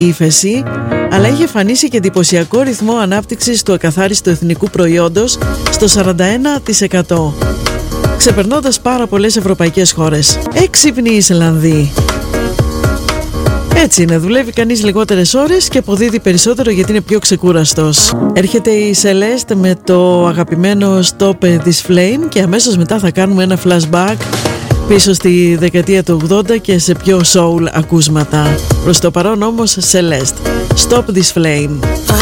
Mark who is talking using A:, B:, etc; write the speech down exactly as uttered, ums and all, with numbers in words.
A: ύφεση, αλλά είχε εμφανίσει και εντυπωσιακό ρυθμό ανάπτυξης του ακαθάριστου εθνικού προϊόντος στο σαράντα ένα τοις εκατό, ξεπερνώντας πάρα πολλές ευρωπαϊκές χώρες. Έξυπνοι Ισλανδοί. Έτσι είναι, δουλεύει κανείς λιγότερες ώρες και αποδίδει περισσότερο γιατί είναι πιο ξεκούραστος. Έρχεται η Celeste με το αγαπημένο Stop This Flame και αμέσως μετά θα κάνουμε ένα flashback πίσω στη δεκαετία του ογδόντα και σε πιο soul ακούσματα. Προς το παρόν όμως Celeste, Stop This Flame.